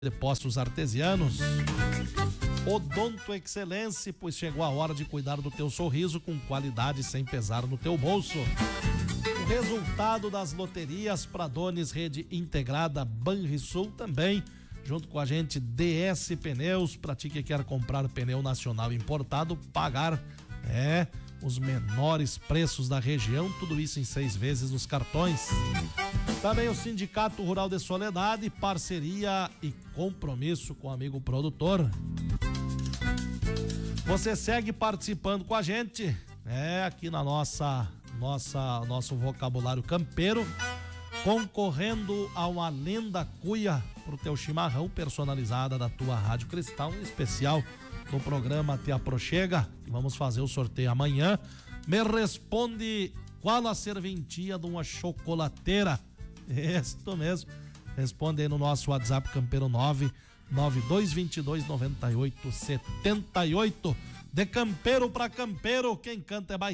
de Postos Artesianos. Odonto Excelência, pois chegou a hora de cuidar do teu sorriso com qualidade sem pesar no teu bolso. O resultado das loterias Pradones Rede Integrada Banrisul também, junto com a gente DS Pneus, pra ti que quer comprar pneu nacional importado, pagar os menores preços da região, tudo isso em 6 vezes nos cartões. Também o Sindicato Rural de Soledade, parceria e compromisso com o amigo produtor. Você segue participando com a gente, aqui na nosso vocabulário campeiro, concorrendo a uma lenda cuia pro teu chimarrão personalizada da tua Rádio Cristal, em especial no programa Te Aproxega, que vamos fazer o sorteio amanhã. Me responde qual a serventia de uma chocolateira. Isso mesmo. Responde aí no nosso WhatsApp campeiro 992229878. De campeiro pra campeiro, quem canta é